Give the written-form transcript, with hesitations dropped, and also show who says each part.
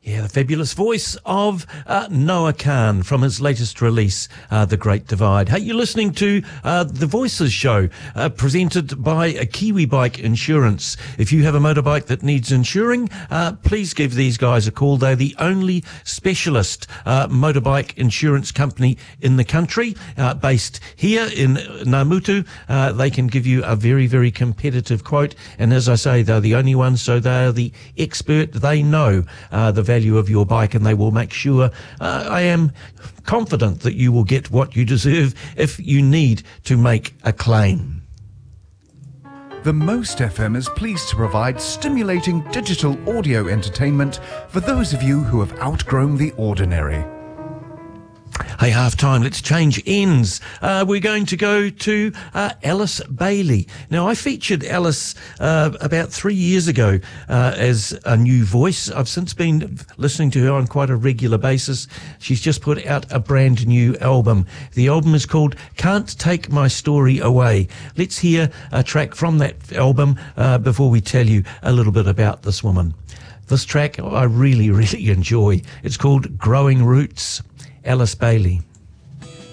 Speaker 1: Yeah, the fabulous voice of Noah Khan from his latest release, The Great Divide. Hey, you're listening to The Voices Show, presented by Kiwi Bike Insurance. If you have a motorbike that needs insuring, please give these guys a call. They're the only specialist motorbike insurance company in the country, based here in Namutu. They can give you a very, very competitive quote. And as I say, they're the only ones, so they're the expert. They know the value of your bike, and they will make sure, I am confident that you will get what you deserve if you need to make a claim.
Speaker 2: The Most FM is pleased to provide stimulating digital audio entertainment for those of you who have outgrown the ordinary.
Speaker 1: Hey, half time, let's change ends. We're going to go to Alice Bailey. Now, I featured Alice about 3 years ago as a new voice. I've since been listening to her on quite a regular basis. She's just put out a brand new album. The album is called Can't Take My Story Away. Let's hear a track from that album before we tell you a little bit about this woman. This track I really, really enjoy. It's called Growing Roots. Alice Bailey.